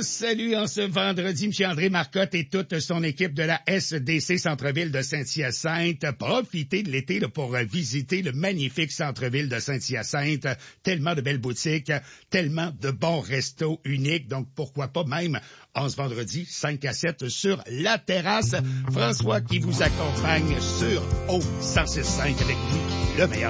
Salut en ce vendredi, M. André Marcotte et toute son équipe de la SDC Centre-Ville de Saint-Hyacinthe. Profitez de l'été pour visiter le magnifique centre-ville de Saint-Hyacinthe. Tellement de belles boutiques, tellement de bons restos uniques. Donc, pourquoi pas même en ce vendredi, 5 à 7 sur la terrasse. François qui vous accompagne sur O 106.5 avec lui, le meilleur.